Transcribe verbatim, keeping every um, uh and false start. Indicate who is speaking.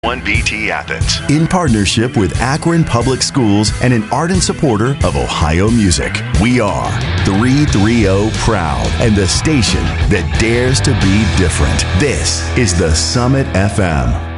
Speaker 1: one B T Athens.
Speaker 2: In partnership with Akron Public Schools and an ardent supporter of Ohio music, we are three thirty Proud and the station that dares to be different. This is the Summit F M.